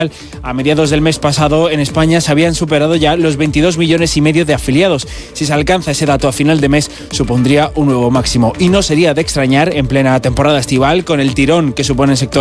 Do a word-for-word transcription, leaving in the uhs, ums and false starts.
A mediados del mes pasado en España se habían superado ya los veintidós millones y medio de afiliados. Si se alcanza ese dato a final de mes, supondría un nuevo máximo. Y no sería de extrañar en plena temporada estival, con el tirón que supone el sector